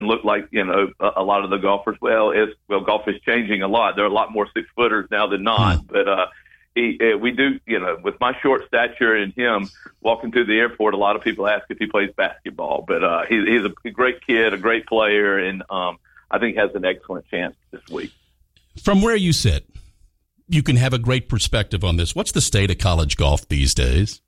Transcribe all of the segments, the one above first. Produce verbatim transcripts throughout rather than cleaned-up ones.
look like, you know, a, a lot of the golfers. Well, it's, well, golf is changing a lot. There are a lot more six footers now than not. Mm. But uh, he, uh, we do, you know, with my short stature and him walking through the airport, a lot of people ask if he plays basketball. But uh, he, he's a great kid, a great player, and um, I think has an excellent chance this week. From where you sit, you can have a great perspective on this. What's the state of college golf these days?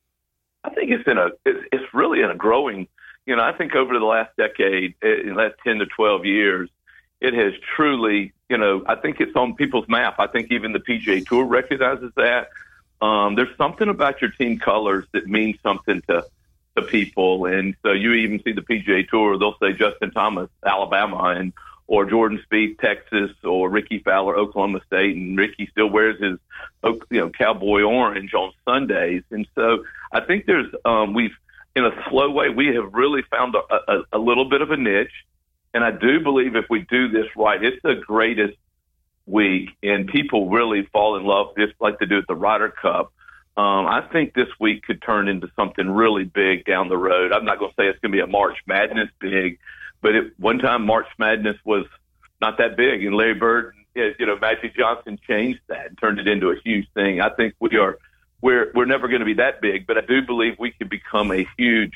I think it's in a, it's, it's really in a growing. You know, I think over the last decade, in the last ten to twelve years, it has truly, you know, I think it's on people's map. I think even the P G A Tour recognizes that. Um, there's something about your team colors that means something to, to people. And so you even see the P G A Tour, they'll say Justin Thomas, Alabama, and or Jordan Spieth, Texas, or Ricky Fowler, Oklahoma State, and Ricky still wears his, you know, cowboy orange on Sundays. And so I think there's, um, we've, in a slow way, we have really found a, a, a little bit of a niche. And I do believe if we do this right, it's the greatest week, and people really fall in love, just like they do at the Ryder Cup. Um, I think this week could turn into something really big down the road. I'm not going to say it's going to be a March Madness big, but it, one time March Madness was not that big, and Larry Bird, you know, Magic Johnson changed that and turned it into a huge thing. I think we are we're we're never going to be that big, but I do believe we could become a huge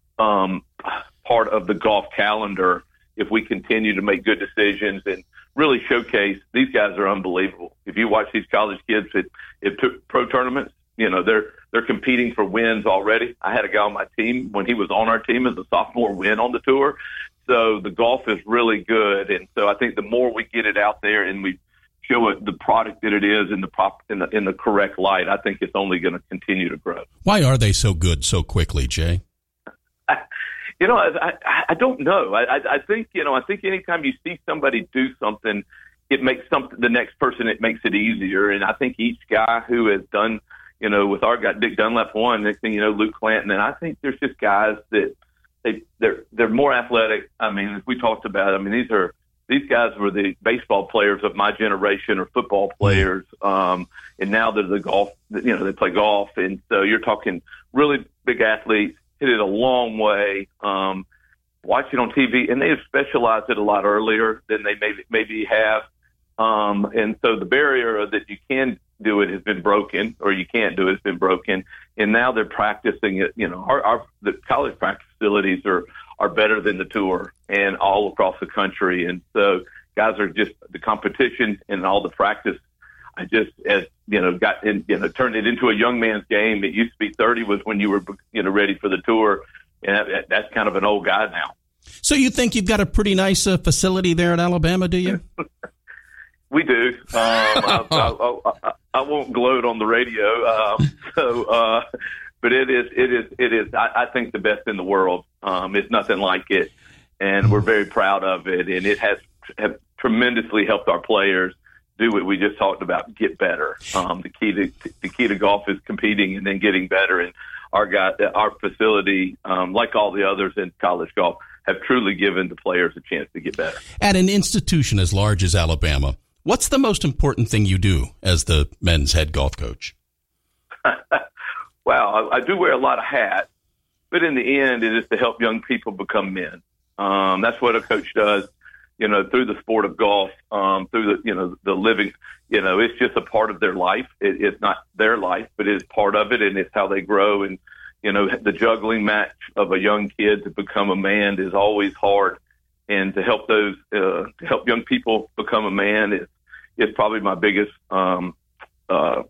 um, part of the golf calendar if we continue to make good decisions and really showcase. These guys are unbelievable. If you watch these college kids at, at pro tournaments, you know, they're they're competing for wins already. I had a guy on my team when he was on our team as a sophomore win on the tour. So the golf is really good, and so I think the more we get it out there and we show it the product that it is in the prop in the in the correct light, I think it's only going to continue to grow. Why are they so good so quickly, Jay? I, you know, I, I, I don't know. I, I, I think you know. I think anytime you see somebody do something, it makes something the next person. It makes it easier, and I think each guy who has done, you know, with our guy Dick Dunlap one, next thing you know, Luke Clanton, and I think there's just guys that. They, they're they're more athletic. I mean, as we talked about, I mean, these are these guys were the baseball players of my generation or football players, um, and now they're the golf. You know, they play golf, and so you're talking really big athletes. Hit it a long way. Um, watch it on T V, and they have specialized it a lot earlier than they maybe maybe have. Um, and so the barrier that you can do it has been broken, or you can't do it has been broken. And now they're practicing it. You know, our, our the college practice facilities are, are better than the tour and all across the country. And so guys are just the competition and all the practice. I just, as you know, got in, you know, turned it into a young man's game. It used to be thirty was when you were, you know, ready for the tour. And that, that's kind of an old guy now. So you think you've got a pretty nice uh, facility there at Alabama, do you? We do. Um, I, I, I, I won't gloat on the radio. Um, so, uh, but it is, it is, it is. I, I think the best in the world. Um, it's nothing like it, and we're very proud of it. And it has have tremendously helped our players do what we just talked about: get better. Um, the key to the key to golf is competing and then getting better. And our guy, our facility, um, like all the others in college golf, have truly given the players a chance to get better. At an institution as large as Alabama, what's the most important thing you do as the men's head golf coach? Well, I, I do wear a lot of hats, but in the end, it is to help young people become men. Um, that's what a coach does, you know, through the sport of golf, um, through the, you know, the living, you know, it's just a part of their life. It, it's not their life, but it is part of it, and it's how they grow. And, you know, the juggling match of a young kid to become a man is always hard. And to help those, uh, to help young people become a man is, is probably my biggest um, uh,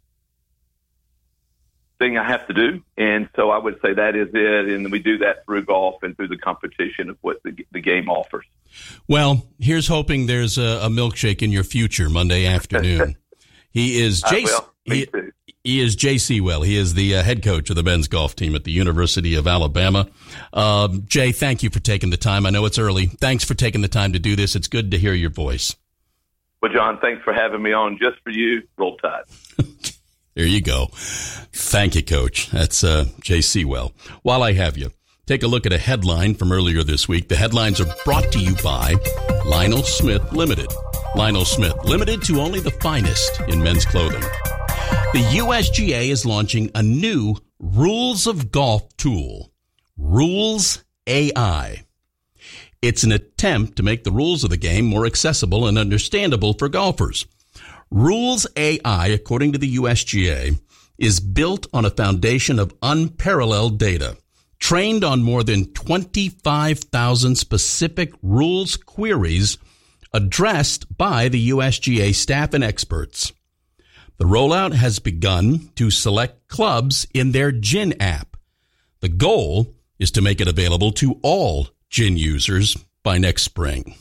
thing I have to do. And so I would say that is it. And we do that through golf and through the competition of what the, the game offers. Well, here's hoping there's a, a milkshake in your future Monday afternoon. He is Jay. He, he is Jay Sewell. He is the uh, head coach of the men's golf team at the University of Alabama. Um, Jay, thank you for taking the time. I know it's early. Thanks for taking the time to do this. It's good to hear your voice. Well, John, thanks for having me on. Just for you, roll tide. There you go. Thank you, Coach. That's uh, Jay Sewell. While I have you, take a look at a headline from earlier this week. The headlines are brought to you by Lionel Smith Limited. Lionel Smith Limited, to only the finest in men's clothing. The U S G A is launching a new Rules of Golf tool, Rules A I. It's an attempt to make the rules of the game more accessible and understandable for golfers. Rules A I, according to the U S G A, is built on a foundation of unparalleled data, trained on more than twenty-five thousand specific rules queries addressed by the U S G A staff and experts. The rollout has begun to select clubs in their G I N app. The goal is to make it available to all G I N users by next spring.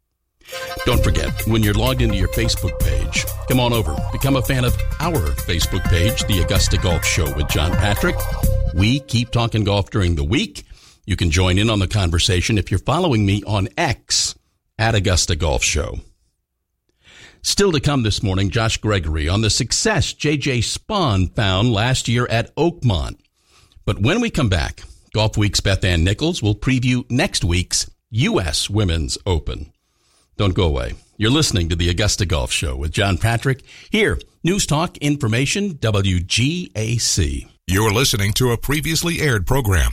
Don't forget, when you're logged into your Facebook page, come on over. Become a fan of our Facebook page, The Augusta Golf Show with John Patrick. We keep talking golf during the week. You can join in on the conversation if you're following me on X at Augusta Golf Show. Still to come this morning, Josh Gregory on the success J J Spaun found last year at Oakmont. But when we come back, Golf Week's Beth Ann Nichols will preview next week's U S Women's Open. Don't go away. You're listening to the Augusta Golf Show with John Patrick. Here, News Talk Information, W G A C. You're listening to a previously aired program.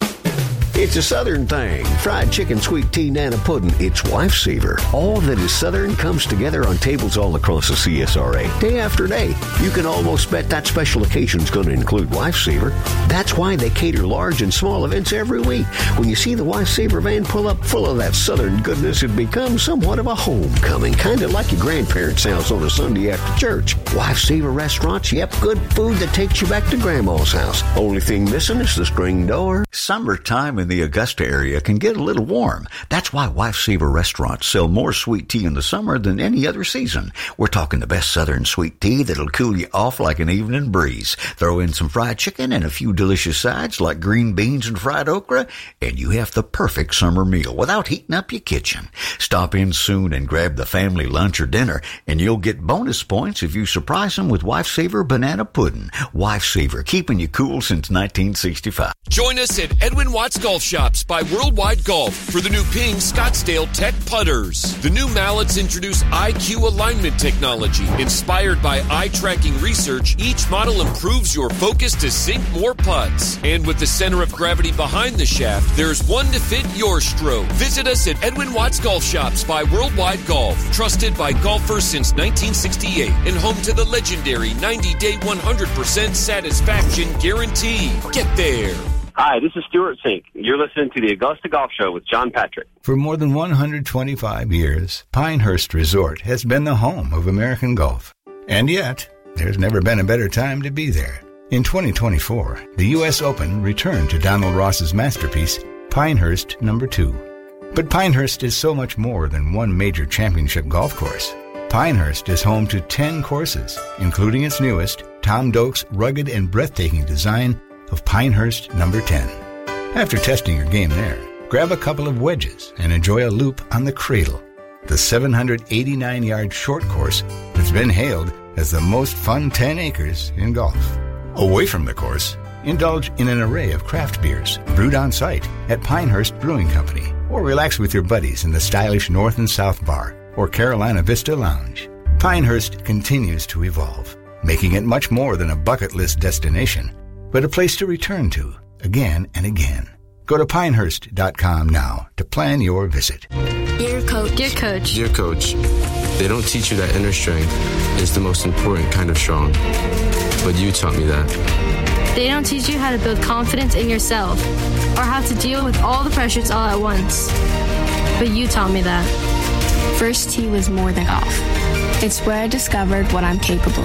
It's a Southern thing. Fried chicken, sweet tea, nana pudding. It's Lifesaver. All that is Southern comes together on tables all across the C S R A. Day after day. You can almost bet that special occasion's going to include Lifesaver. That's why they cater large and small events every week. When you see the Lifesaver van pull up full of that Southern goodness, it becomes somewhat of a homecoming. Kind of like your grandparents' house on a Sunday after church. Lifesaver restaurants, yep, good food that takes you back to Grandma's house. Only thing missing is the screen door. Summertime in the Augusta area can get a little warm. That's why Lifesaver restaurants sell more sweet tea in the summer than any other season. We're talking the best Southern sweet tea that'll cool you off like an evening breeze. Throw in some fried chicken and a few delicious sides like green beans and fried okra, and you have the perfect summer meal without heating up your kitchen. Stop in soon and grab the family lunch or dinner, and you'll get bonus points if you surprise them with Lifesaver banana pudding. Lifesaver, keeping you cool since nineteen sixty-five. Join us at Edwin Watts Golf Shops by Worldwide Golf for the new Ping Scottsdale Tech Putters. The new mallets introduce I Q alignment technology. Inspired by eye-tracking research, each model improves your focus to sink more putts. And with the center of gravity behind the shaft, there's one to fit your stroke. Visit us at Edwin Watts Golf Shops by Worldwide Golf. Trusted by golfers since nineteen sixty-eight and home to the legendary ninety-day one hundred percent satisfaction guarantee. Get there. Hi, this is Stuart Sink. You're listening to the Augusta Golf Show with John Patrick. For more than one hundred twenty-five years, Pinehurst Resort has been the home of American golf. And yet, there's never been a better time to be there. In twenty twenty-four, the U S Open returned to Donald Ross's masterpiece, Pinehurst Number Two. But Pinehurst is so much more than one major championship golf course. Pinehurst is home to ten courses, including its newest, Tom Doak's rugged and breathtaking design of Pinehurst Number ten. After testing your game there, grab a couple of wedges and enjoy a loop on the Cradle, the seven hundred eighty-nine yard short course that's been hailed as the most fun ten acres in golf. Away from the course, indulge in an array of craft beers brewed on site at Pinehurst Brewing Company, or relax with your buddies in the stylish North and South Bar or Carolina Vista Lounge. Pinehurst continues to evolve, making it much more than a bucket list destination, but a place to return to again and again. Go to pinehurst dot com now to plan your visit. Dear Coach. Dear Coach. Dear Coach, they don't teach you that inner strength is the most important kind of strong. But you taught me that. They don't teach you how to build confidence in yourself or how to deal with all the pressures all at once. But you taught me that. First tee was more than golf. It's where I discovered what I'm capable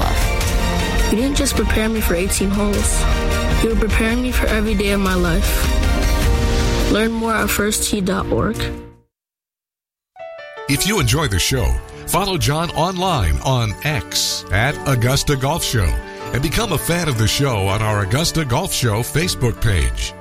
of. You didn't just prepare me for eighteen holes. You were preparing me for every day of my life. Learn more at first tee dot org. If you enjoy the show, follow John online on X at Augusta Golf Show and become a fan of the show on our Augusta Golf Show Facebook page.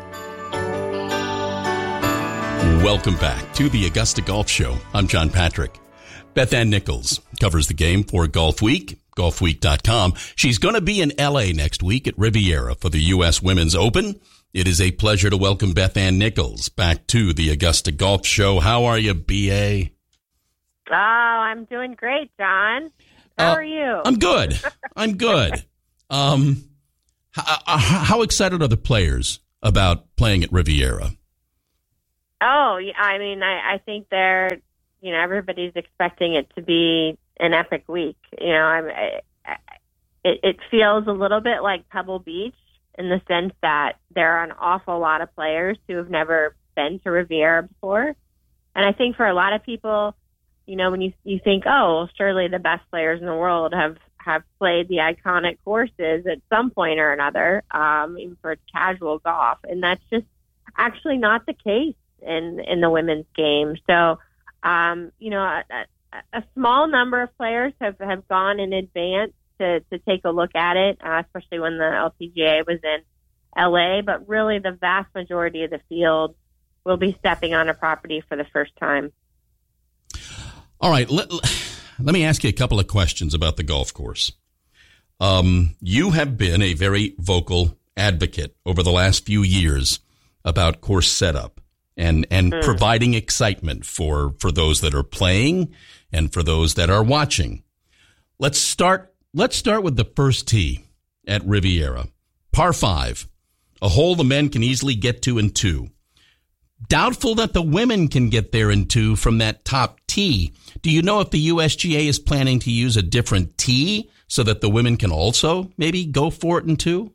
Welcome back to the Augusta Golf Show. I'm John Patrick. Beth Ann Nichols covers the game for Golf Week, golf week dot com. She's going to be in L A next week at Riviera for the U S Women's Open. It is a pleasure to welcome Beth Ann Nichols back to the Augusta Golf Show. How are you, B A? Oh, I'm doing great, John. How uh, are you? I'm good. I'm good. um, how, how excited are the players about playing at Riviera? Oh, yeah, I mean, I, I think they're, you know, everybody's expecting it to be an epic week. You know, I'm, I, I, it, it feels a little bit like Pebble Beach in the sense that there are an awful lot of players who have never been to Riviera before. And I think for a lot of people, you know, when you you think, oh, well, surely the best players in the world have, have played the iconic courses at some point or another, um, even for casual golf. And that's just actually not the case in, in the women's game. So, um, you know, a, a, a small number of players have, have gone in advance to, to take a look at it, uh, especially when the L P G A was in L A. But really the vast majority of the field will be stepping on a property for the first time. All right. Let, let me ask you a couple of questions about the golf course. Um, you have been a very vocal advocate over the last few years about course setup and, and mm. providing excitement for, for those that are playing and for those that are watching. Let's start, let's start with the first tee at Riviera. Par five, a hole the men can easily get to in two. Doubtful that the women can get there in two from that top tee. Do you know if the U S G A is planning to use a different tee so that the women can also maybe go for it in two?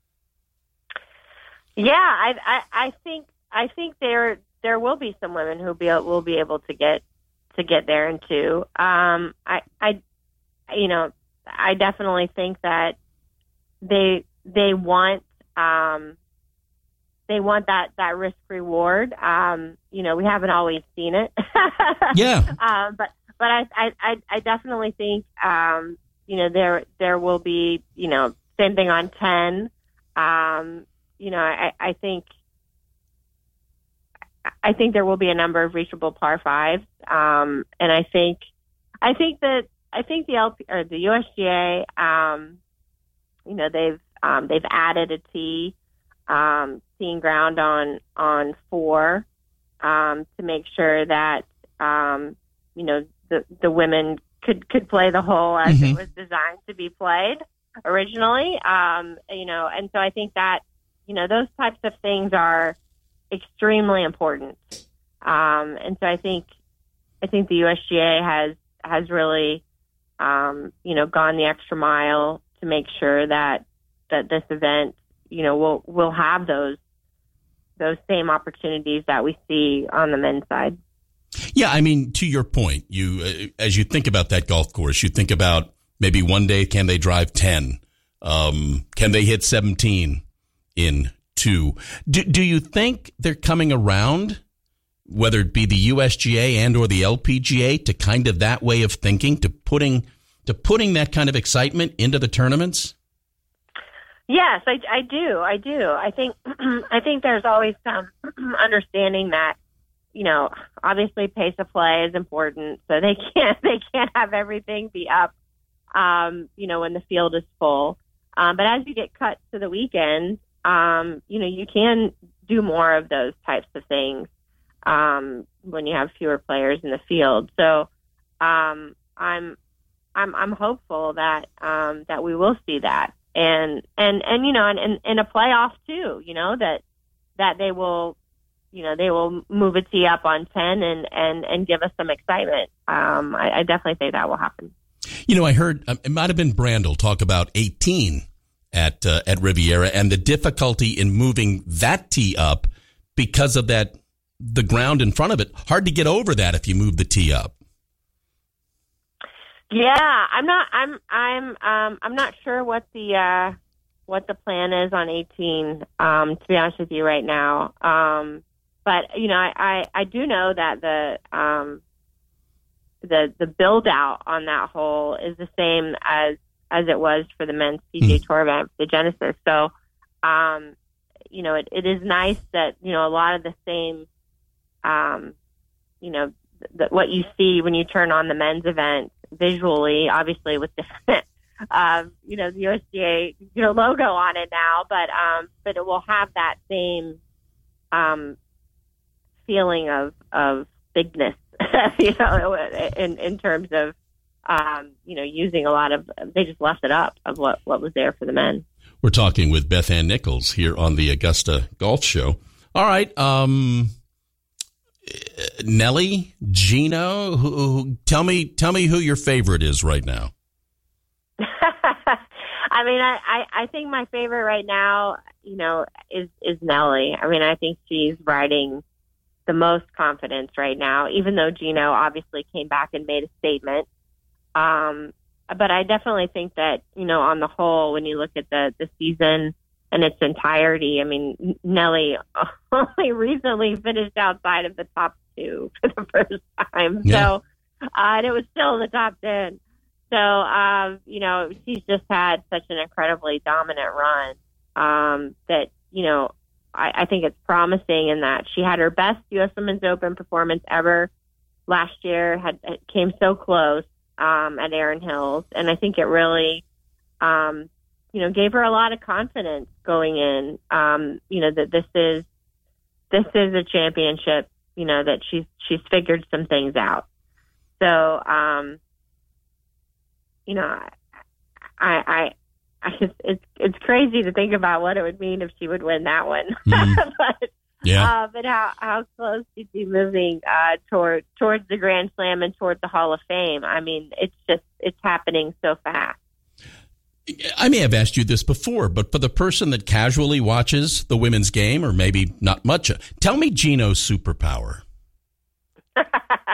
Yeah, I, I, I think I think there there will be some women who be will be able to get to get there in two. Um, I, I, you know, I definitely think that they they want. Um, They want that, that risk reward. Um, you know, we haven't always seen it. yeah. Um, but but I, I, I definitely think, um, you know, there there will be, you know, same thing on ten. Um, you know, I, I think I think there will be a number of reachable par fives. Um, and I think I think that I think the L P or the U S G A, um, you know, they've um, they've added a tee. Um, seeing ground on on four um, to make sure that um, you know the the women could could play the hole as mm-hmm. it was designed to be played originally. Um, you know, and so I think that you know those types of things are extremely important. Um, and so I think I think the U S G A has has really um, you know gone the extra mile to make sure that that this event. You know, we'll we'll have those those same opportunities that we see on the men's side. Yeah, I mean, to your point, you uh, as you think about that golf course, you think about maybe one day can they drive ten, um, can they hit seventeen in two? Do do you think they're coming around, whether it be the U S G A and or the L P G A, to kind of that way of thinking, to putting to putting that kind of excitement into the tournaments? Yes, I, I do. I do. I think I think there's always some understanding that, you know, obviously pace of play is important. So they can't they can't have everything be up, um, you know, when the field is full. Um, but as you get cut to the weekend, um, you know, you can do more of those types of things um, when you have fewer players in the field. So um, I'm I'm I'm hopeful that um, that we will see that. And, and, and, you know, and, and, and a playoff too, you know, that, that they will, you know, they will move a tee up on ten and, and, and give us some excitement. Um, I, I definitely think that will happen. You know, I heard um, it might have been Brandel talk about eighteen at, uh, at Riviera and the difficulty in moving that tee up because of that, the ground in front of it. Hard to get over that if you move the tee up. Yeah, I'm not. I'm. I'm. Um, I'm not sure what the uh, what the plan is on eighteen. Um, to be honest with you, right now. Um, but you know, I, I, I do know that the um, the the build out on that hole is the same as as it was for the men's P G A mm. Tour event, the Genesis. So, um, you know, it, it is nice that you know a lot of the same, um, you know, th- what you see when you turn on the men's event. Visually, obviously, with different, um, you know, the U S G A, you know, logo on it now, but um, but it will have that same um, feeling of of bigness, you know, in in terms of um, you know, using a lot of. They just left it up of what what was there for the men. We're talking with Beth Ann Nichols here on the Augusta Golf Show. All right, um, Nelly, Gino, who, who, tell me, tell me who your favorite is right now. I mean, I, I, I think my favorite right now, you know, is, is Nelly. I mean, I think she's riding the most confidence right now, even though Gino obviously came back and made a statement. Um, but I definitely think that, you know, on the whole, when you look at the, the season in its entirety, I mean, Nelly only recently finished outside of the top two for the first time. Yeah. So, uh, and it was still in the top ten. So, um, you know, she's just had such an incredibly dominant run um, that, you know, I, I think it's promising in that she had her best U S Women's Open performance ever last year, had it came so close um, at Erin Hills. And I think it really, um, you know, gave her a lot of confidence going in, um, you know, that this is, this is a championship, you know, that she's, she's figured some things out. So, um, you know, I, I, I just, it's, it's crazy to think about what it would mean if she would win that one. Mm. but, yeah. Uh, but how, how close she'd be moving, uh, toward, towards the Grand Slam and toward the Hall of Fame. I mean, it's just, it's happening so fast. I may have asked you this before, but for the person that casually watches the women's game, or maybe not much, tell me Gino's superpower. uh,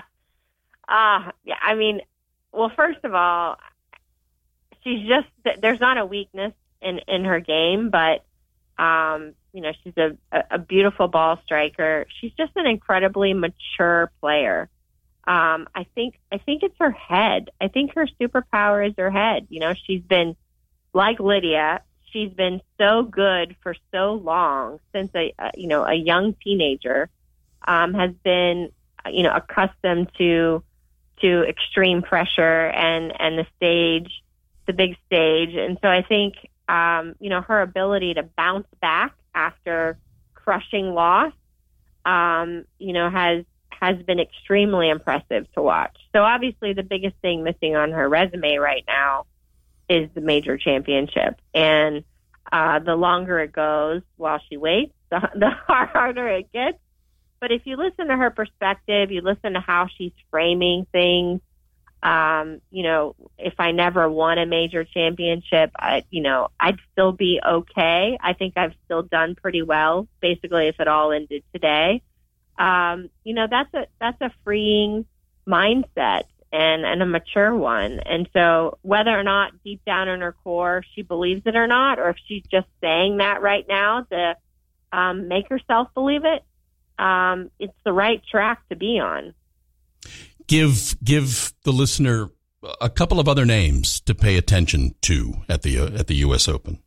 yeah, I mean, well, first of all, she's just, there's not a weakness in, in her game, but, um, you know, she's a, a beautiful ball striker. She's just an incredibly mature player. Um, I think, I think it's her head. I think her superpower is her head. You know, she's been, like Lydia, she's been so good for so long since a, a you know, a young teenager, um, has been, you know, accustomed to, to extreme pressure and, and the stage, the big stage. And so I think, um, you know, her ability to bounce back after crushing loss, um, you know, has, has been extremely impressive to watch. So obviously the biggest thing missing on her resume right now is the major championship. And, uh, the longer it goes while she waits, the, the harder it gets. But if you listen to her perspective, you listen to how she's framing things, um, you know, if I never won a major championship, I, you know, I'd still be okay. I think I've still done pretty well, basically, if it all ended today. Um, you know, that's a, that's a freeing mindset and, and a mature one. And so whether or not deep down in her core she believes it or not, or if she's just saying that right now to um, make herself believe it, Um, it's the right track to be on. Give give the listener a couple of other names to pay attention to at the uh, at the U S Open.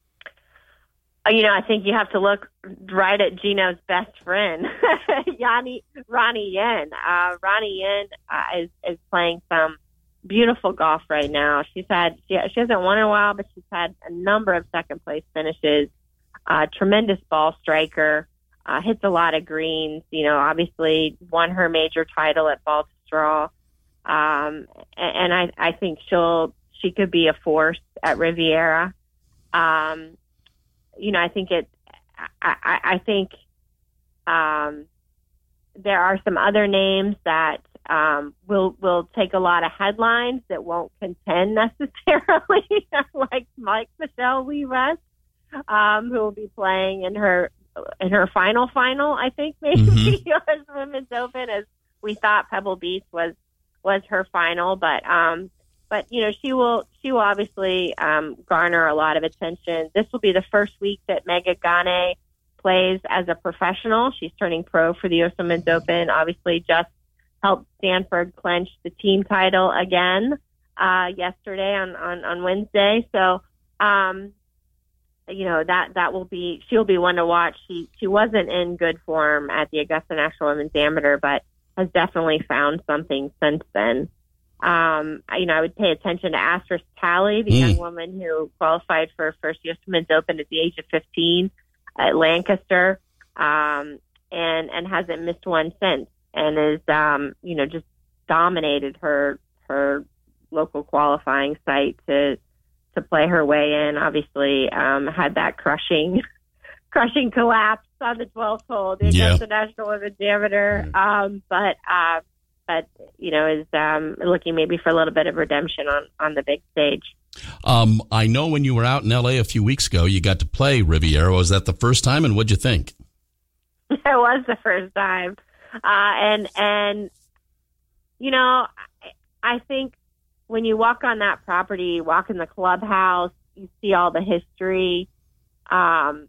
Uh, you know, I think you have to look right at Gino's best friend, Yanni Ronnie Yen. Uh, Ronnie Yen uh, is is playing some beautiful golf right now. She's had she, she hasn't won in a while, but she's had a number of second place finishes. Uh, tremendous ball striker. Uh, hits a lot of greens, you know, obviously won her major title at Baltusrol. Um, and, and I, I think she'll, she could be a force at Riviera. Um, you know, I think it, I, I, I think, um, there are some other names that, um, will, will take a lot of headlines that won't contend necessarily, like Mike Michelle Lee West, um, who will be playing in her, in her final final, I think maybe mm-hmm. U S Women's Open, as we thought Pebble Beach was was her final, but um, but you know she will she will obviously um, garner a lot of attention. This will be the first week that Megha Ganne plays as a professional. She's turning pro for the U S Women's Open. Obviously, just helped Stanford clinch the team title again uh, yesterday on, on on Wednesday. So. Um, You know, that, that will be, she'll be one to watch. She, she wasn't in good form at the Augusta National Women's Amateur, but has definitely found something since then. Um, you know, I would pay attention to Astrid Talley, the mm. young woman who qualified for her first U S Women's Open at the age of fifteen at Lancaster, um, and, and hasn't missed one since, and is, um, you know, just dominated her, her local qualifying site to, to play her way in. Obviously, um, had that crushing, crushing collapse on the twelfth hole, the Yeah. Augusta National Women's Amateur. Um, but uh, but you know is um, looking maybe for a little bit of redemption on, on the big stage. Um, I know when you were out in L A a few weeks ago, you got to play Riviera. Was that the first time, and what'd you think? It was the first time, uh, and and you know, I, I think when you walk on that property, you walk in the clubhouse, you see all the history, um,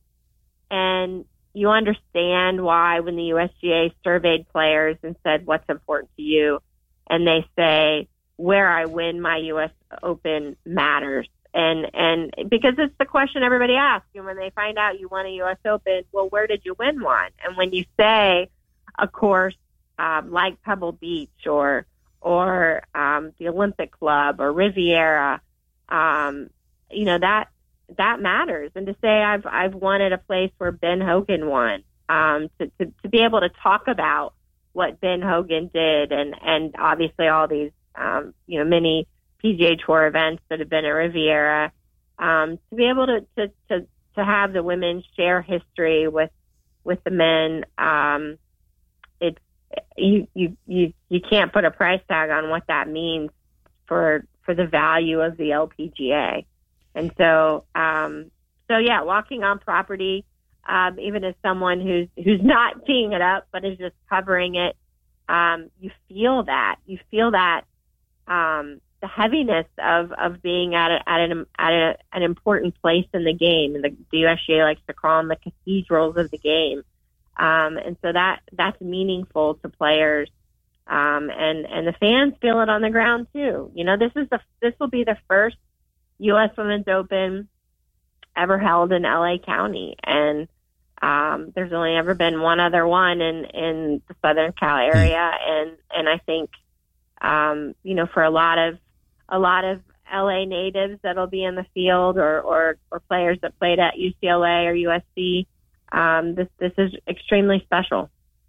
and you understand why when the U S G A surveyed players and said what's important to you, and they say where I win my U S Open matters. And and because it's the question everybody asks, and when they find out you won a U S Open, well, where did you win one? And when you say a course um, like Pebble Beach or or um, the Olympic Club or Riviera, um, you know that that matters. And to say I've I've won at a place where Ben Hogan won, um, to, to to be able to talk about what Ben Hogan did, and and obviously all these um, you know many P G A Tour events that have been at Riviera, um, to be able to, to, to, to have the women share history with with the men, um, it's you, you you you can't put a price tag on what that means for for the value of the L P G A. And so um, so yeah, walking on property, um, even as someone who's who's not teeing it up but is just covering it, um, you feel that you feel that. Um, the heaviness of, of being at, a, at, an, at a, an important place in the game. And the, the U S G A likes to call them the cathedrals of the game. Um, and so that that's meaningful to players. Um, and, and the fans feel it on the ground too. You know, this is the, this will be the first U S Women's Open ever held in L A County. And, um, there's only ever been one other one in, in the Southern Cal area. And, and I think, um, you know, for a lot of, a lot of L A natives that'll be in the field, or, or, or players that played at U C L A or U S C. Um, this this is extremely special.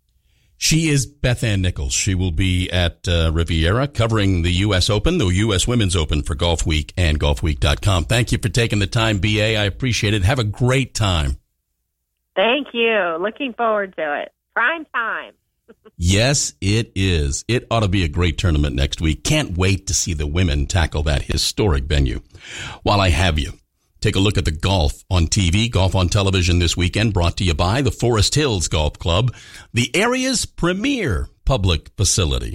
She is Beth Ann Nichols. She will be at uh, Riviera covering the U S Open, the U S Women's Open for Golf Week and golf week dot com. Thank you for taking the time, B A. I appreciate it. Have a great time. Thank you. Looking forward to it. Prime time. Yes, it is. It ought to be a great tournament next week. Can't wait to see the women tackle that historic venue. While I have you, take a look at the golf on T V, golf on television this weekend, brought to you by the Forest Hills Golf Club, the area's premier public facility.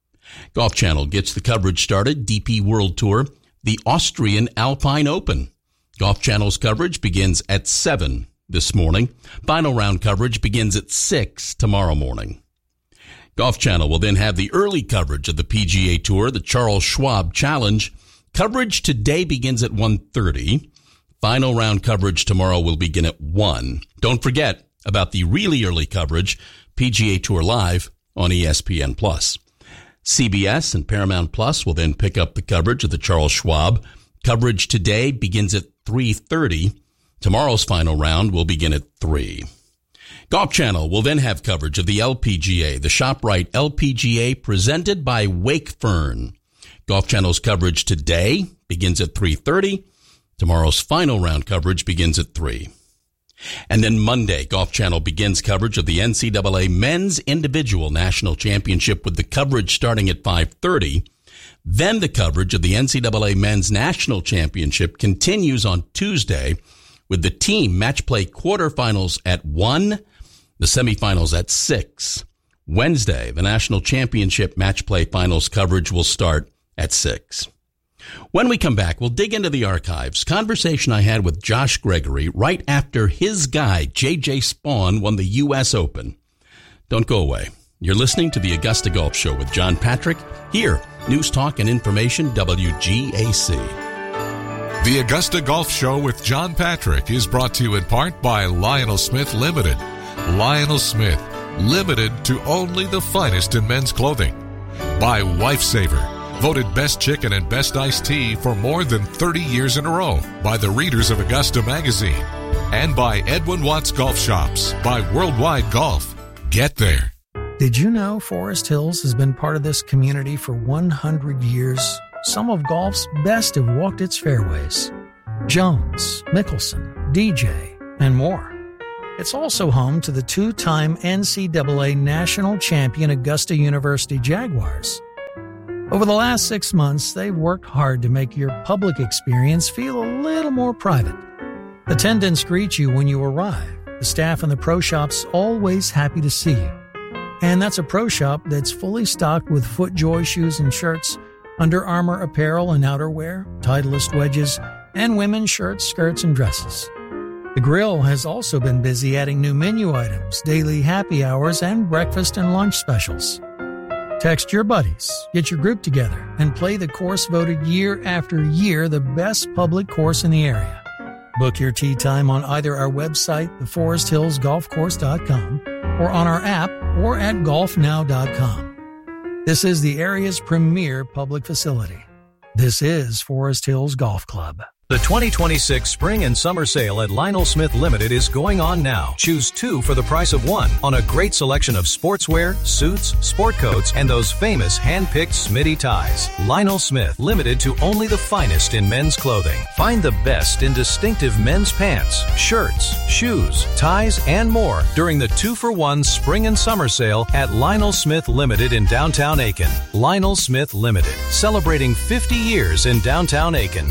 Golf Channel gets the coverage started. D P World Tour, the Austrian Alpine Open. Golf Channel's coverage begins at seven this morning. Final round coverage begins at six tomorrow morning. Golf Channel will then have the early coverage of the P G A Tour, the Charles Schwab Challenge. Coverage today begins at one thirty. Final round coverage tomorrow will begin at one. Don't forget about the really early coverage, P G A Tour Live on E S P N Plus. C B S and Paramount Plus will then pick up the coverage of the Charles Schwab. Coverage today begins at three thirty. Tomorrow's final round will begin at three. Golf Channel will then have coverage of the L P G A, the ShopRite L P G A presented by Wakefern. Golf Channel's coverage today begins at three thirty. Tomorrow's final round coverage begins at three. And then Monday, Golf Channel begins coverage of the N C double A Men's Individual National Championship with the coverage starting at five thirty. Then the coverage of the N C double A Men's National Championship continues on Tuesday with the team match play quarterfinals at one, the semifinals at six. Wednesday, the National Championship match play finals coverage will start at six. When we come back, we'll dig into the archives. Conversation I had with Josh Gregory right after his guy, J J Spaun, won the U S Open. Don't go away. You're listening to the Augusta Golf Show with John Patrick. Here, News Talk and Information, W G A C. The Augusta Golf Show with John Patrick is brought to you in part by Lionel Smith Limited. Lionel Smith, limited to only the finest in men's clothing. By Lifesaver, voted best chicken and best iced tea for more than thirty years in a row by the readers of Augusta Magazine. And by Edwin Watts Golf Shops, by Worldwide Golf. Get there. Did you know Forest Hills has been part of this community for one hundred years? Some of golf's best have walked its fairways. Jones, Mickelson, D J, and more. It's also home to the two-time N C double A national champion Augusta University Jaguars. Over the last six months, they've worked hard to make your public experience feel a little more private. Attendants greet you when you arrive. The staff in the pro shop's always happy to see you. And that's a pro shop that's fully stocked with FootJoy shoes and shirts, Under Armour apparel and outerwear, Titleist wedges, and women's shirts, skirts, and dresses. The grill has also been busy adding new menu items, daily happy hours, and breakfast and lunch specials. Text your buddies, get your group together, and play the course voted year after year the best public course in the area. Book your tee time on either our website, the forest hills golf course dot com, or on our app, or at golf now dot com. This is the area's premier public facility. This is Forest Hills Golf Club. The twenty twenty-six Spring and Summer Sale at Lionel Smith Limited is going on now. Choose two for the price of one on a great selection of sportswear, suits, sport coats, and those famous hand-picked Smitty ties. Lionel Smith Limited to only the finest in men's clothing. Find the best in distinctive men's pants, shirts, shoes, ties, and more during the two-for-one Spring and Summer Sale at Lionel Smith Limited in downtown Aiken. Lionel Smith Limited, celebrating fifty years in downtown Aiken.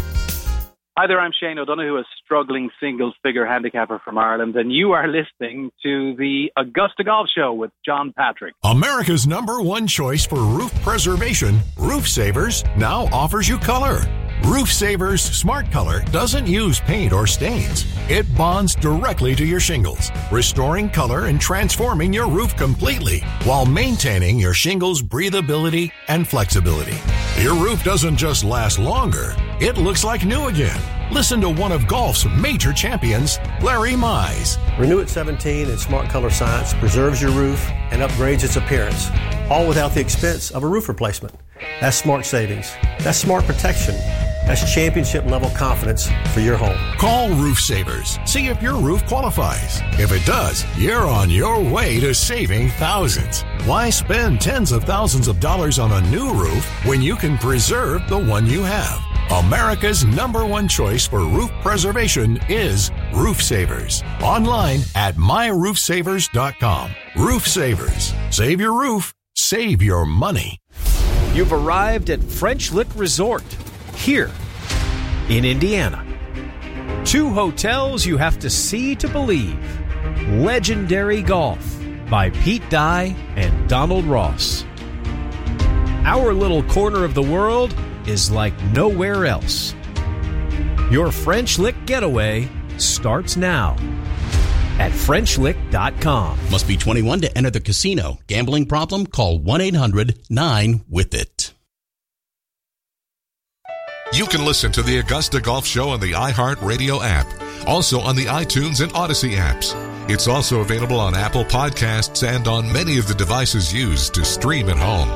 Hi there, I'm Shane O'Donoghue, a struggling single-figure handicapper from Ireland, and you are listening to the Augusta Golf Show with John Patrick. America's number one choice for roof preservation, Roof Savers, now offers you color. Roof Savers Smart Color doesn't use paint or stains. It bonds directly to your shingles, restoring color and transforming your roof completely while maintaining your shingles' breathability and flexibility. Your roof doesn't just last longer, it looks like new again. Listen to one of golf's major champions, Larry Mize. Renew It seventeen and Smart Color Science preserves your roof and upgrades its appearance, all without the expense of a roof replacement. That's smart savings. That's smart protection. That's championship-level confidence for your home. Call Roof Savers. See if your roof qualifies. If it does, you're on your way to saving thousands. Why spend tens of thousands of dollars on a new roof when you can preserve the one you have? America's number one choice for roof preservation is Roof Savers. Online at my roof savers dot com. Roof Savers. Save your roof. Save your money. You've arrived at French Lick Resort, here in Indiana. Two hotels you have to see to believe. Legendary Golf by Pete Dye and Donald Ross. Our little corner of the world is like nowhere else. Your French Lick getaway starts now at French Lick dot com. Must be twenty-one to enter the casino. Gambling problem? Call one eight hundred nine with it. You can listen to the Augusta Golf Show on the iHeartRadio app, also on the iTunes and Odyssey apps. It's also available on Apple Podcasts and on many of the devices used to stream at home.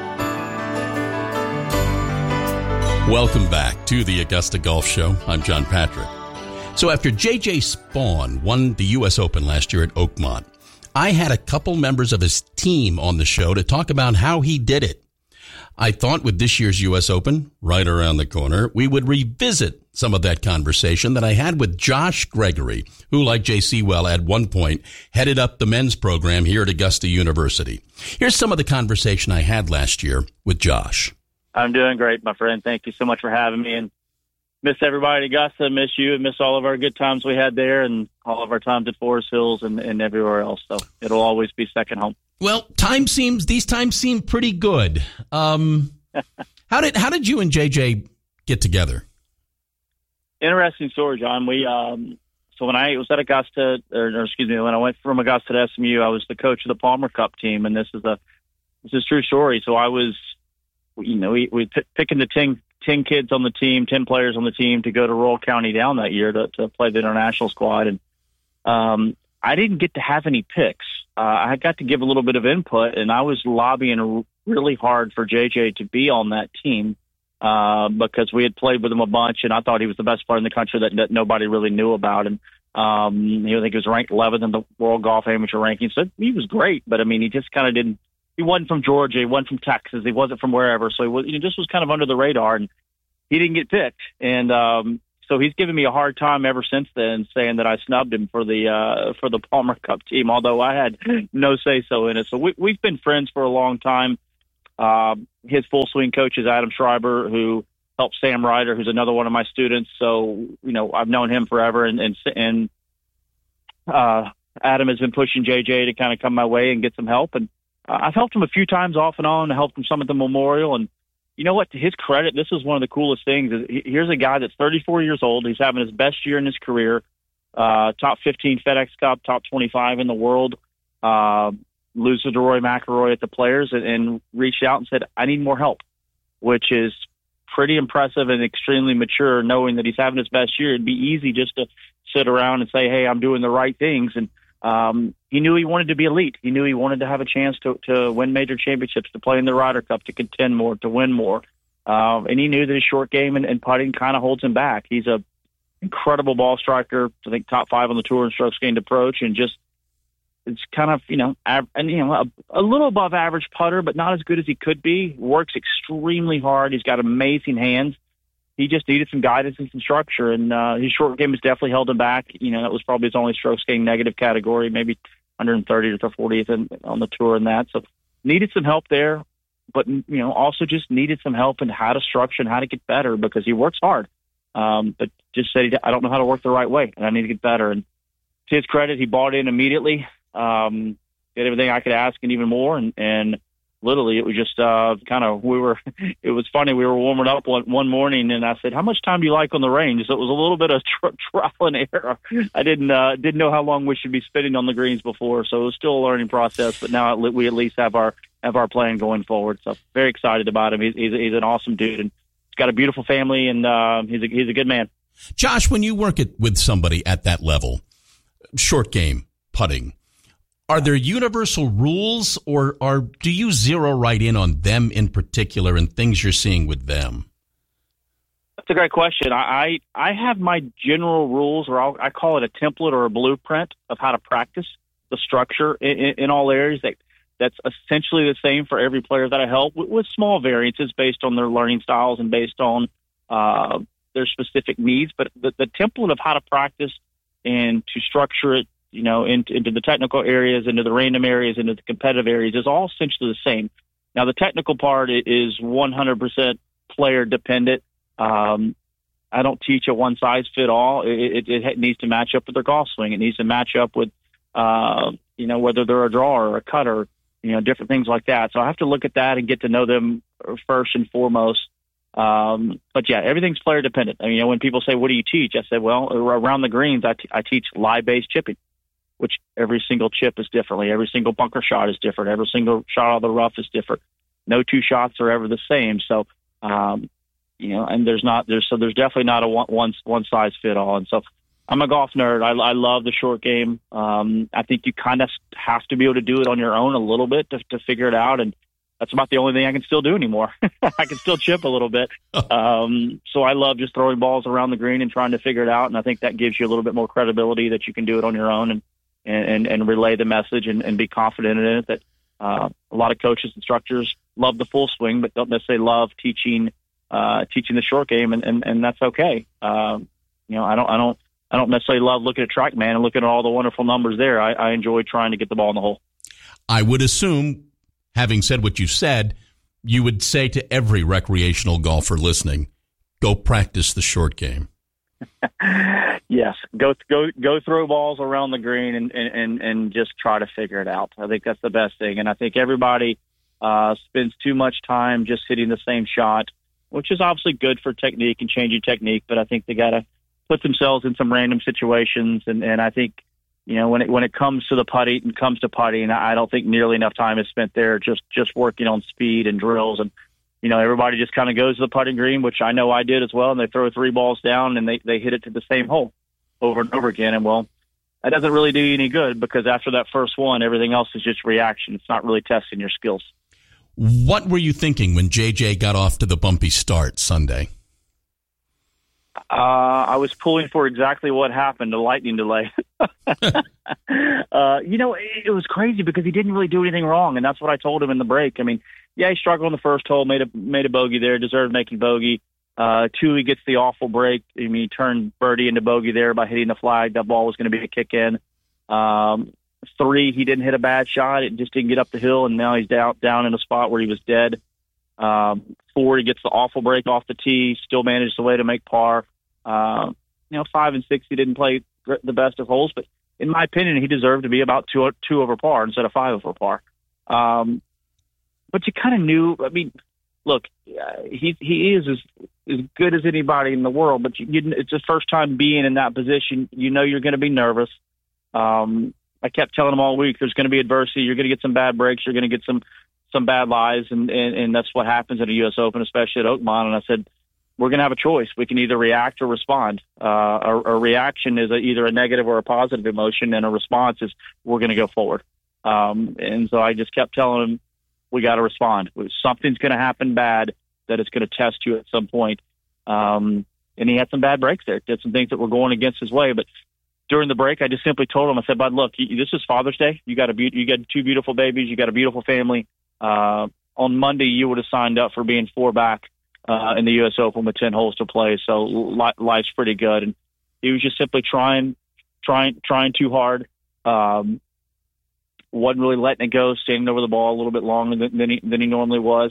Welcome back to the Augusta Golf Show. I'm John Patrick. So after J J Spaun won the U S Open last year at Oakmont, I had a couple members of his team on the show to talk about how he did it. I thought with this year's U S Open right around the corner, we would revisit some of that conversation that I had with Josh Gregory, who, like J C Well, at one point headed up the men's program here at Augusta University. Here's some of the conversation I had last year with Josh. I'm doing great, my friend. Thank you so much for having me. And miss everybody at Augusta, miss you, and miss all of our good times we had there and all of our times at Forest Hills and, and everywhere else. So it'll always be second home. Well, time seems these times seem pretty good. Um, how did how did you and J J get together? Interesting story, John. We um, so when I was at Augusta, or, or excuse me, when I went from Augusta to S M U, I was the coach of the Palmer Cup team, and this is a this is a true story. So I was, you know, we we p- picking the ten, ten kids on the team, ten players on the team to go to Royal County Down that year to, to play the international squad, and um, I didn't get to have any picks. Uh, I got to give a little bit of input, and I was lobbying really hard for J J to be on that team uh, because we had played with him a bunch, and I thought he was the best player in the country that, that nobody really knew about. And um, you know, I think he was ranked eleventh in the World Golf Amateur Rankings. So he was great, but I mean, he just kind of didn't. He wasn't from Georgia. He wasn't from Texas. He wasn't from wherever. So he was, you know, just was kind of under the radar, and he didn't get picked. And um, so he's given me a hard time ever since then, saying that I snubbed him for the uh, for the Palmer Cup team, although I had no say-so in it. So we, we've been friends for a long time. Uh, his full swing coach is Adam Schreiber, who helped Sam Ryder, who's another one of my students. So, you know, I've known him forever, and and, and uh, Adam has been pushing J J to kind of come my way and get some help. And uh, I've helped him a few times off and on. I helped him some at the Memorial. And you know what? To his credit, this is one of the coolest things. Is he, here's a guy that's thirty-four years old. He's having his best year in his career. Uh, top fifteen FedEx Cup, top twenty-five in the world. Uh, loses to Rory McIlroy at the Players, and, and reached out and said, I need more help, which is pretty impressive and extremely mature, knowing that he's having his best year. It'd be easy just to sit around and say, hey, I'm doing the right things. And um, he knew he wanted to be elite. He knew he wanted to have a chance to, to win major championships, to play in the Ryder Cup, to contend more, to win more. Uh, and he knew that his short game and, and putting kind of holds him back. He's a incredible ball striker, I think top five on the tour in strokes gained approach, and just it's kind of, you know, av- and, you know, a, a little above average putter, but not as good as he could be. Works extremely hard. He's got amazing hands. He just needed some guidance and some structure, and uh, his short game has definitely held him back. You know, that was probably his only strokes gained negative category, maybe one hundred thirtieth or fortieth in, on the tour in that. So needed some help there, but, you know, also just needed some help in how to structure and how to get better, because he works hard. Um, but just said, I don't know how to work the right way, and I need to get better. And to his credit, he bought in immediately. Um, did everything I could ask and even more. And, and literally it was just, uh, kind of, we were, it was funny. We were warming up one, one morning, and I said, how much time do you like on the range? So it was a little bit of tr- trial and error. I didn't, uh, didn't know how long we should be spending on the greens before. So it was still a learning process, but now we at least have our, have our plan going forward. So very excited about him. He's, he's, he's an awesome dude, and he's got a beautiful family, and, uh, he's a, he's a good man. Josh, when you work it with somebody at that level, short game, putting, are there universal rules, or, or do you zero right in on them in particular and things you're seeing with them? That's a great question. I, I, I have my general rules, or I'll, I call it a template or a blueprint of how to practice the structure in, in, in all areas. That That's essentially the same for every player that I help, with, with small variances based on their learning styles and based on uh, their specific needs. But the, the template of how to practice and to structure it, you know, into, into the technical areas, into the random areas, into the competitive areas is all essentially the same. Now, the technical part is one hundred percent player dependent. Um, I don't teach a one size fit all. It, it, it needs to match up with their golf swing. It needs to match up with, uh, you know, whether they're a drawer or a cutter, you know, different things like that. So I have to look at that and get to know them first and foremost. Um, but yeah, everything's player dependent. I mean, you know, when people say, what do you teach? I said, well, around the greens, I, t- I teach lie based chipping, which every single chip is differently. Every single bunker shot is different. Every single shot out of the rough is different. No two shots are ever the same. So, um, you know, and there's not, there's, so there's definitely not a one, one, one size fit all. And so I'm a golf nerd. I, I love the short game. Um, I think you kind of have to be able to do it on your own a little bit to, to figure it out. And that's about the only thing I can still do anymore. I can still chip a little bit. Um, so I love just throwing balls around the green and trying to figure it out. And I think that gives you a little bit more credibility that you can do it on your own and, and, and relay the message and, and be confident in it. That uh, a lot of coaches, instructors love the full swing, but don't necessarily love teaching, uh, teaching the short game. And, and, and that's okay. Um, you know, I don't, I don't, I don't necessarily love looking at TrackMan and looking at all the wonderful numbers there. I, I enjoy trying to get the ball in the hole. I would assume, having said what you said, you would say to every recreational golfer listening, go practice the short game. Yes, go go go throw balls around the green and, and, and just try to figure it out. I think that's the best thing. And I think everybody uh, spends too much time just hitting the same shot, which is obviously good for technique and changing technique, but I think they got to put themselves in some random situations. And, and I think, you know, when it when it comes to the putting and comes to putting, I don't think nearly enough time is spent there just, just working on speed and drills. And, you know, everybody just kind of goes to the putting green, which I know I did as well, and they throw three balls down and they, they hit it to the same hole over and over again. And, well, that doesn't really do you any good, because after that first one, everything else is just reaction. It's not really testing your skills. What were you thinking when J J got off to the bumpy start Sunday? Uh, I was pulling for exactly what happened, a lightning delay. uh, you know, it, it was crazy because he didn't really do anything wrong, and that's what I told him in the break. I mean, yeah, he struggled on the first hole, made a made a bogey there, deserved making bogey. Uh, two, he gets the awful break. I mean, he turned birdie into bogey there by hitting the flag. That ball was going to be a kick in. Um, three, he didn't hit a bad shot. It just didn't get up the hill, and now he's down down in a spot where he was dead. Um, four, he gets the awful break off the tee, still managed the way to make par. Uh, you know, five and six, he didn't play the best of holes, but in my opinion, he deserved to be about two two over par instead of five over par. Um, but you kind of knew. I mean, look, uh, he he is as as good as anybody in the world, but you, you, it's his first time being in that position. You know you're going to be nervous. Um, I kept telling him all week, there's going to be adversity. You're going to get some bad breaks. You're going to get some some bad lies, and, and, and that's what happens at a U S Open, especially at Oakmont. And I said, we're going to have a choice. We can either react or respond. Uh, a, a reaction is a, either a negative or a positive emotion, and a response is we're going to go forward. Um, and so I just kept telling him, we got to respond. Something's going to happen bad that is going to test you at some point. Um, and he had some bad breaks there. Did some things that were going against his way. But during the break, I just simply told him, I said, bud, look, you, this is Father's Day. You got a be- you got two beautiful babies. You got a beautiful family. Uh, on Monday, you would have signed up for being four back uh, in the U S Open with ten holes to play. So li- life's pretty good. And he was just simply trying, trying, trying too hard. Um, wasn't really letting it go, standing over the ball a little bit longer than, than he than he normally was,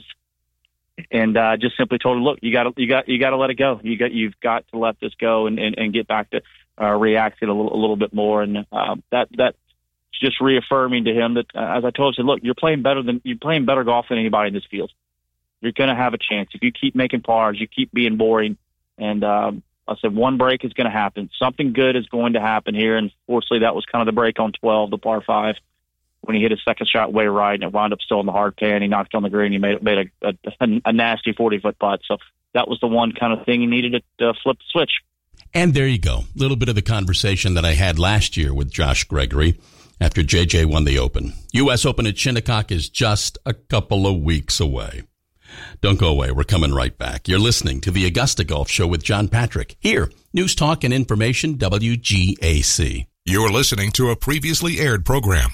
and uh, just simply told him, "Look, you got to you got you got to let it go. You got you've got to let this go and, and, and get back to uh, reacting a little a little bit more." And uh, that that's just reaffirming to him that, uh, as I told him, "Look, you're playing better than you're playing better golf than anybody in this field. You're going to have a chance if you keep making pars, you keep being boring." And um, I said, one break is going to happen. Something good is going to happen here. And fortunately, that was kind of the break on twelve, the par five, when he hit his second shot way right, and it wound up still in the hard pan. He knocked on the green. He made made a, a, a nasty forty-foot putt. So that was the one kind of thing he needed to uh, flip the switch. And there you go. A little bit of the conversation that I had last year with Josh Gregory after J J won the Open. U S Open at Shinnecock is just a couple of weeks away. Don't go away. We're coming right back. You're listening to the Augusta Golf Show with John Patrick. Here, News Talk and Information, W G A C. You're listening to a previously aired program.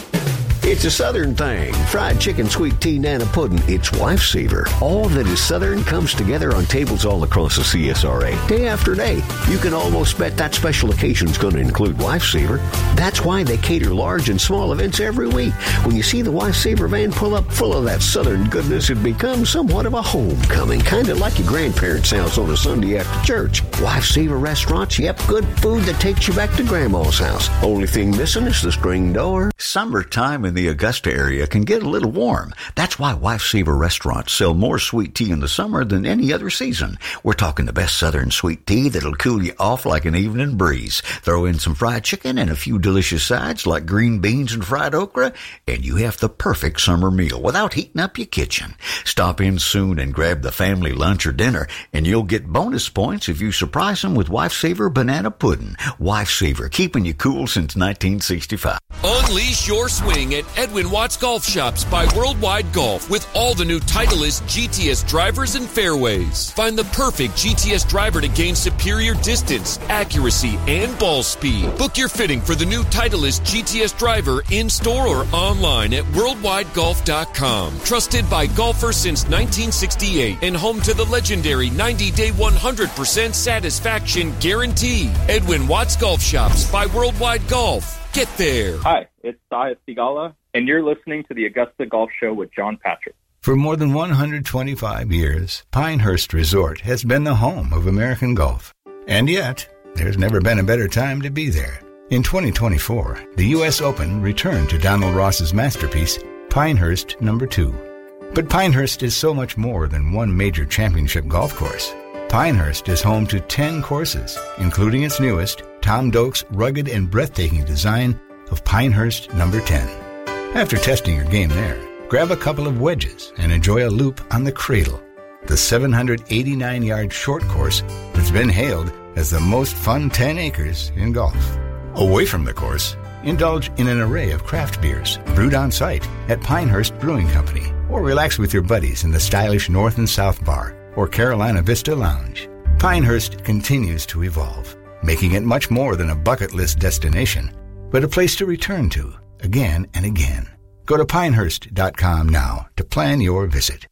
It's a Southern thing. Fried chicken, sweet tea, nana pudding. It's Lifesaver. All that is Southern comes together on tables all across the C S R A. Day after day, you can almost bet that special occasion's going to include Lifesaver. That's why they cater large and small events every week. When you see the Lifesaver van pull up full of that Southern goodness, it becomes somewhat of a homecoming, kind of like your grandparents' house on a Sunday after church. Lifesaver restaurants, yep, good food that takes you back to Grandma's house. Only thing missing is the screen door. Summertime in the Augusta area can get a little warm. That's why Lifesaver restaurants sell more sweet tea in the summer than any other season. We're talking the best Southern sweet tea that'll cool you off like an evening breeze. Throw in some fried chicken and a few delicious sides like green beans and fried okra, and you have the perfect summer meal without heating up your kitchen. Stop in soon and grab the family lunch or dinner, and you'll get bonus points if you surprise them with Lifesaver banana pudding. Lifesaver, keeping you cool since nineteen sixty-five. Unleash your swing at Edwin Watts Golf Shops by Worldwide Golf with all the new Titleist G T S drivers and fairways. Find the perfect G T S driver to gain superior distance, accuracy, and ball speed. Book your fitting for the new Titleist G T S driver in-store or online at worldwide golf dot com. Trusted by golfers since nineteen sixty-eight and home to the legendary ninety-day one hundred percent satisfaction guarantee. Edwin Watts Golf Shops by Worldwide Golf. Get there. Hi, it's Syed Sigala, and you're listening to the Augusta Golf Show with John Patrick. For more than one hundred twenty-five years, Pinehurst Resort has been the home of American golf. And yet, there's never been a better time to be there. In twenty twenty-four, the U S Open returned to Donald Ross's masterpiece, Pinehurst Number Two. But Pinehurst is so much more than one major championship golf course. Pinehurst is home to ten courses, including its newest, Tom Doak's rugged and breathtaking design of Pinehurst Number ten. After testing your game there, grab a couple of wedges and enjoy a loop on the Cradle, the seven hundred eighty-nine yard short course that's been hailed as the most fun ten acres in golf. Away from the course, indulge in an array of craft beers brewed on site at Pinehurst Brewing Company, or relax with your buddies in the stylish North and South Bar or Carolina Vista Lounge. Pinehurst continues to evolve, making it much more than a bucket list destination, but a place to return to again and again. Go to pinehurst dot com now to plan your visit.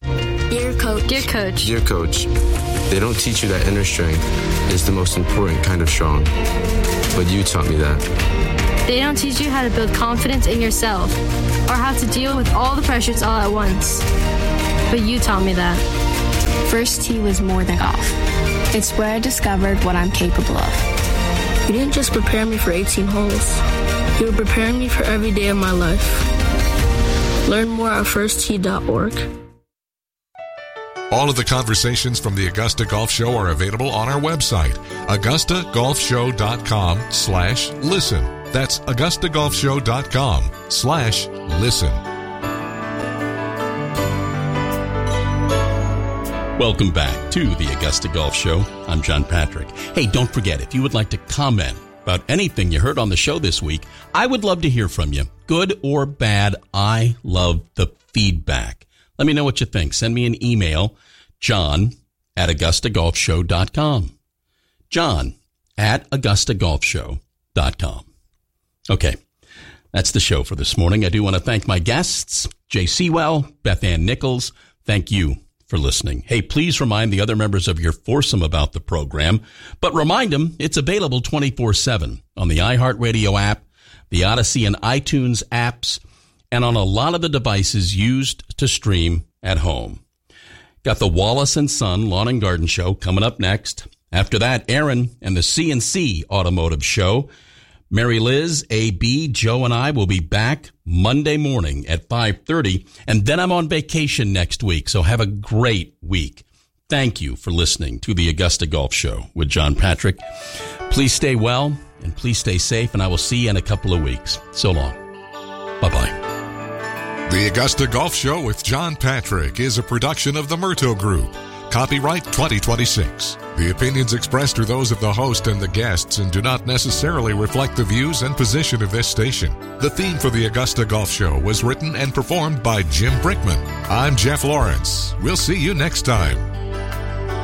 Dear Coach. Dear Coach. Dear Coach, they don't teach you that inner strength is the most important kind of strong, but you taught me that. They don't teach you how to build confidence in yourself or how to deal with all the pressures all at once, but you taught me that. First tee was more than golf. It's where I discovered what I'm capable of. You didn't just prepare me for eighteen holes. You were preparing me for every day of my life. Learn more at first tee dot org. All of the conversations from the Augusta Golf Show are available on our website, augusta golf show dot com slash listen. That's augusta golf show dot com slash listen. Welcome back to the Augusta Golf Show. I'm John Patrick. Hey, don't forget, if you would like to comment about anything you heard on the show this week, I would love to hear from you. Good or bad, I love the feedback. Let me know what you think. Send me an email, john at augusta golf show dot com. John at augusta golf show dot com. Okay, that's the show for this morning. I do want to thank my guests, Jay Sewell, Beth Ann Nichols. Thank you for listening. Hey, please remind the other members of your foursome about the program, but remind them it's available twenty-four seven on the iHeartRadio app, the Odyssey and iTunes apps, and on a lot of the devices used to stream at home. Got the Wallace and Son Lawn and Garden Show coming up next. After that, Aaron and the C and C Automotive Show. Mary Liz, A B, Joe, and I will be back Monday morning at five thirty, and then I'm on vacation next week, so have a great week. Thank you for listening to the Augusta Golf Show with John Patrick. Please stay well, and please stay safe, and I will see you in a couple of weeks. So long. Bye-bye. The Augusta Golf Show with John Patrick is a production of the Murto Group. Copyright twenty twenty-six. The opinions expressed are those of the host and the guests and do not necessarily reflect the views and position of this station. The theme for the Augusta Golf Show was written and performed by Jim Brickman. I'm Jeff Lawrence. We'll see you next time.